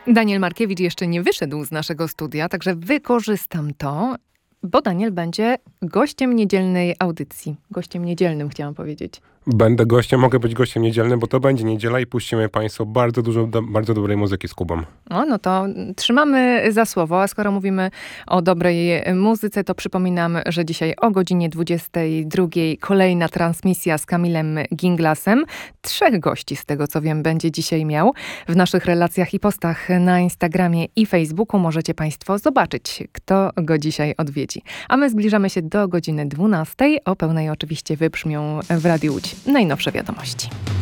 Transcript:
Daniel Markiewicz jeszcze nie wyszedł z naszego studia, także wykorzystam to, bo Daniel będzie gościem niedzielnej audycji. Gościem niedzielnym chciałam powiedzieć. Będę gościem, mogę być gościem niedzielnym, bo to będzie niedziela i puścimy Państwu bardzo dużo, bardzo dobrej muzyki z Kubą. O, no to trzymamy za słowo, a skoro mówimy o dobrej muzyce, to przypominam, że dzisiaj o godzinie 22 kolejna transmisja z Kamilem Ginglasem. 3 gości, z tego co wiem, będzie dzisiaj miał. W naszych relacjach i postach na Instagramie i Facebooku możecie Państwo zobaczyć, kto go dzisiaj odwiedzi. A my zbliżamy się do godziny 12. O pełnej oczywiście wybrzmią w Radiu Łódź najnowsze wiadomości.